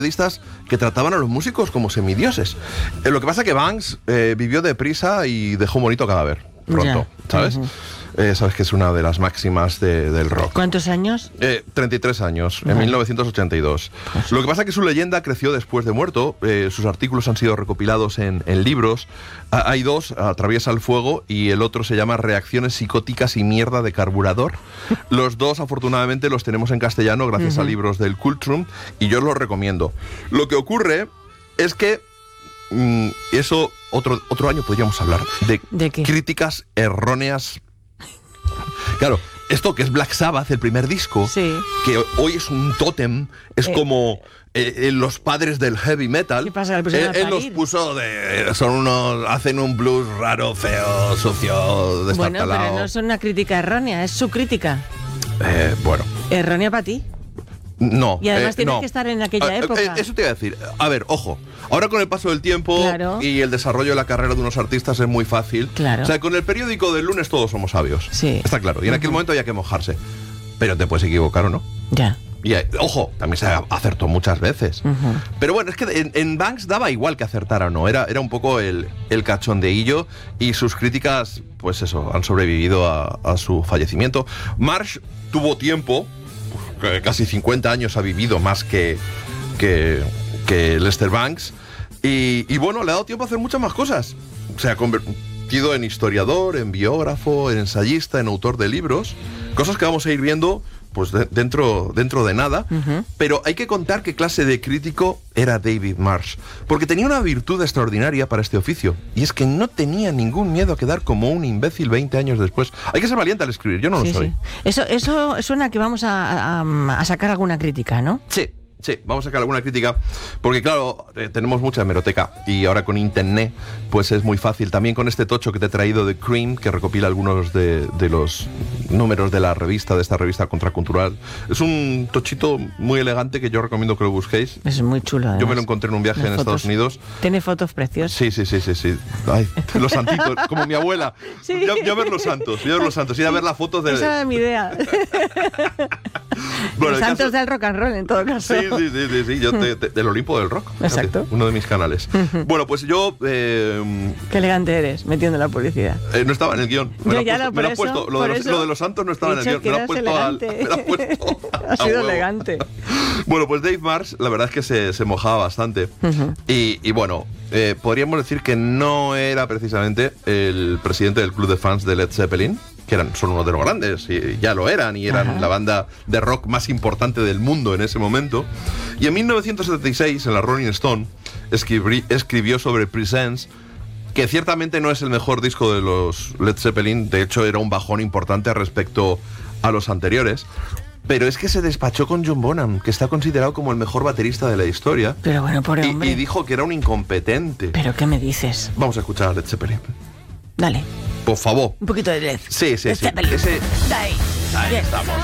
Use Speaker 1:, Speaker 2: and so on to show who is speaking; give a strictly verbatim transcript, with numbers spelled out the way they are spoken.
Speaker 1: periodistas que trataban a los músicos como semidioses. Eh, lo que pasa es que Banks eh, vivió deprisa y dejó un bonito cadáver pronto, yeah. ¿sabes? Uh-huh. Eh, sabes que es una de las máximas de, del rock.
Speaker 2: ¿Cuántos años?
Speaker 1: Eh, treinta y tres años, vale. En mil novecientos ochenta y dos. Pues. Lo que pasa es que su leyenda creció después de muerto. Eh, sus artículos han sido recopilados en, en libros. Ah, hay dos, Atraviesa el fuego y el otro se llama Reacciones psicóticas y mierda de carburador. Los dos, afortunadamente, los tenemos en castellano gracias uh-huh. a libros del Cultrum y yo los recomiendo. Lo que ocurre es que mmm, eso, otro, otro año podríamos hablar de,
Speaker 2: ¿De qué?
Speaker 1: Críticas erróneas. Claro, esto que es Black Sabbath, el primer disco,
Speaker 2: sí.
Speaker 1: que hoy es un tótem, es eh, como eh, los padres del heavy metal.
Speaker 2: ¿Qué pasa? ¿Le
Speaker 1: él, él los puso de... Son unos... Hacen un blues raro, feo, sucio, destartalado.
Speaker 2: Bueno, pero no es una crítica errónea, es su crítica.
Speaker 1: Eh, bueno.
Speaker 2: ¿Errónea para ti?
Speaker 1: No.
Speaker 2: Y además
Speaker 1: eh,
Speaker 2: tienes
Speaker 1: no.
Speaker 2: que estar en aquella
Speaker 1: eh,
Speaker 2: época.
Speaker 1: Eh, eso te iba a decir. A ver, ojo. Ahora con el paso del tiempo
Speaker 2: claro.
Speaker 1: y el desarrollo de la carrera de unos artistas es muy fácil.
Speaker 2: Claro.
Speaker 1: O sea, con el periódico del lunes todos somos sabios.
Speaker 2: Sí.
Speaker 1: Está claro. Y en uh-huh. aquel momento había que mojarse. Pero te puedes equivocar o no.
Speaker 2: Ya.
Speaker 1: Y, eh, ojo, también se acertó muchas veces.
Speaker 2: Uh-huh.
Speaker 1: Pero bueno, es que en, en Banks daba igual que acertara o no. Era, era un poco el, el cachondeillo y sus críticas, pues eso, han sobrevivido a, a su fallecimiento. Marsh tuvo tiempo... Casi cincuenta años ha vivido más que, que, que Lester Banks y, y bueno, le ha dado tiempo a hacer muchas más cosas. Se ha convertido en historiador, en biógrafo, en ensayista, en autor de libros, cosas que vamos a ir viendo pues de, dentro, dentro de nada, uh-huh. pero hay que contar qué clase de crítico era David Marsh, porque tenía una virtud extraordinaria para este oficio, y es que no tenía ningún miedo a quedar como un imbécil veinte años después. Hay que ser valiente al escribir, yo no
Speaker 2: sí,
Speaker 1: lo soy.
Speaker 2: Sí. Eso, eso suena que vamos a, a, a sacar alguna crítica, ¿no?
Speaker 1: Sí. Sí, vamos a sacar alguna crítica, porque claro, eh, tenemos mucha hemeroteca y ahora con internet pues es muy fácil. También con este tocho que te he traído de Cream, que recopila algunos de, de los números de la revista, de esta revista contracultural. Es un tochito muy elegante que yo recomiendo que lo busquéis.
Speaker 2: Es muy chulo, además.
Speaker 1: Yo me lo encontré en un viaje
Speaker 2: Las
Speaker 1: en
Speaker 2: fotos.
Speaker 1: Estados Unidos.
Speaker 2: Tiene fotos preciosas.
Speaker 1: Sí, sí, sí, sí, sí. Ay, los santitos, como mi abuela.
Speaker 2: Sí.
Speaker 1: Yo, yo a ver los santos, yo a ver los santos, ir a ver las fotos de...
Speaker 2: Esa era mi idea.
Speaker 1: Bueno,
Speaker 2: los santos
Speaker 1: caso...
Speaker 2: del rock and roll, en todo caso.
Speaker 1: Sí, sí, sí, sí, sí. Yo te, te, del Olimpo del Rock.
Speaker 2: Exacto.
Speaker 1: Uno de mis canales. Bueno, pues yo... Eh,
Speaker 2: Qué elegante eres, metiendo la publicidad.
Speaker 1: Eh, no estaba en el guión. Me, lo,
Speaker 2: ya
Speaker 1: puesto,
Speaker 2: no,
Speaker 1: me lo has
Speaker 2: eso,
Speaker 1: puesto. Lo de, los, lo de los santos no estaba en el guión. Me lo has puesto al... Me lo has puesto
Speaker 2: ha sido
Speaker 1: huevo.
Speaker 2: elegante.
Speaker 1: Bueno, pues Dave Marsh, la verdad es que se, se mojaba bastante. Uh-huh. y, y bueno, eh, podríamos decir que no era precisamente el presidente del club de fans de Led Zeppelin, que eran, son uno de los grandes, y ya lo eran, y eran Ajá. la banda de rock más importante del mundo en ese momento. Y en mil novecientos setenta y seis, en la Rolling Stone, escribí, escribió sobre Presence, que ciertamente no es el mejor disco de los Led Zeppelin, de hecho era un bajón importante respecto a los anteriores, pero es que se despachó con John Bonham, que está considerado como el mejor baterista de la historia.
Speaker 2: Pero bueno, pobre hombre.
Speaker 1: Y, y dijo que era un incompetente.
Speaker 2: ¿Pero qué me dices?
Speaker 1: Vamos a escuchar a Led Zeppelin.
Speaker 2: Dale.
Speaker 1: Por favor.
Speaker 2: Un poquito de Led.
Speaker 1: Sí, sí,
Speaker 2: Led
Speaker 1: sí.
Speaker 2: Zeppelin.
Speaker 1: Ese...
Speaker 2: Ahí.
Speaker 1: Ahí
Speaker 2: Bien.
Speaker 1: estamos.